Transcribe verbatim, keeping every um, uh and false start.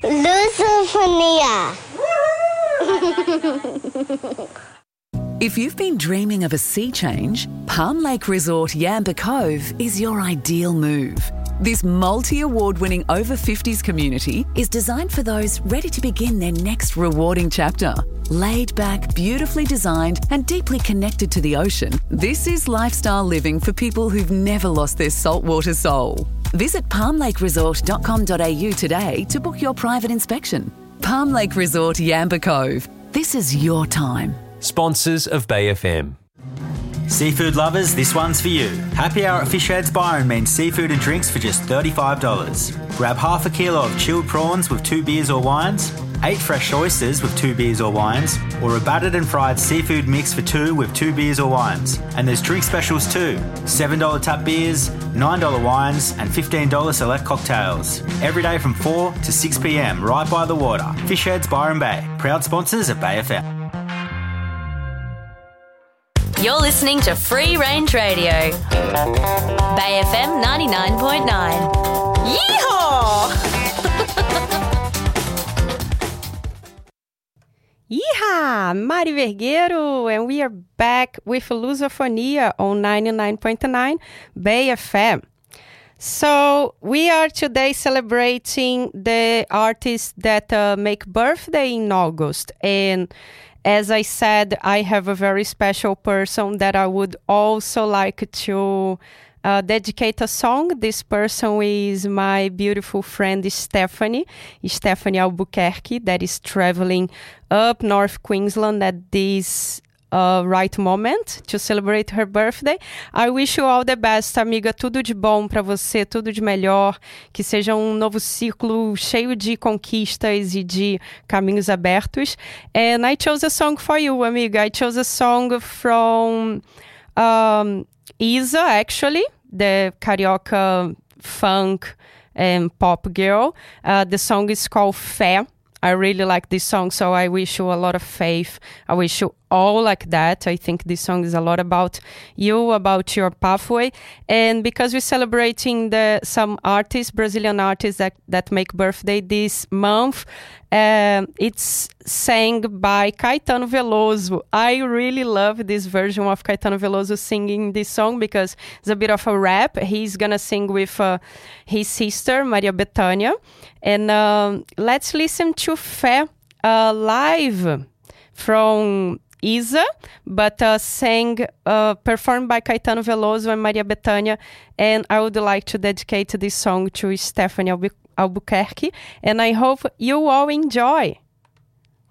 Lusofonia. If you've been dreaming of a sea change, Palm Lake Resort Yamba Cove is your ideal move. This multi-award-winning over fifties community is designed for those ready to begin their next rewarding chapter. Laid back, beautifully designed and deeply connected to the ocean, this is lifestyle living for people who've never lost their saltwater soul. Visit palm lake resort dot com dot a u today to book your private inspection. Palm Lake Resort Yamba Cove. This is your time. Sponsors of Bay F M. Seafood lovers, this one's for you. Happy hour at Fish Heads Byron means seafood and drinks for just thirty-five dollars. Grab half a kilo of chilled prawns with two beers or wines, eight fresh oysters with two beers or wines, or a battered and fried seafood mix for two with two beers or wines. And there's drink specials too. seven dollars tap beers, nine dollars wines and fifteen dollars select cocktails. Every day from four to six p m right by the water. Fish Heads Byron Bay, proud sponsors of Bay F M. You're listening to Free Range Radio. Bay F M ninety-nine point nine. Yeehaw! Yeehaw! Mari Vergueiro, and we are back with Lusofonia on ninety-nine point nine Bay F M. So we are today celebrating the artists that uh, make birthday in August, and as I said, I have a very special person that I would also like to uh, dedicate a song. This person is my beautiful friend Stephanie, Stephanie Albuquerque, that is traveling up North Queensland at this uh, right moment to celebrate her birthday. I wish you all the best, amiga. Tudo de bom para você, tudo de melhor. Que seja um novo ciclo cheio de conquistas e de caminhos abertos. And I chose a song for you, amiga. I chose a song from um, Isa, actually, the Carioca funk and pop girl. Uh, the song is called Fé. I really like this song, so I wish you a lot of faith. I wish you all like that. I think this song is a lot about you, about your pathway. And because we're celebrating the some artists, Brazilian artists that, that make birthday this month, um, it's sang by Caetano Veloso. I really love this version of Caetano Veloso singing this song because it's a bit of a rap. He's gonna sing with uh, his sister, Maria Bethânia. And um, let's listen to Fé uh, live from Isa, but uh, sang, uh, performed by Caetano Veloso and Maria Bethânia. And I would like to dedicate this song to Stephanie Albu- Albuquerque. And I hope you all enjoy.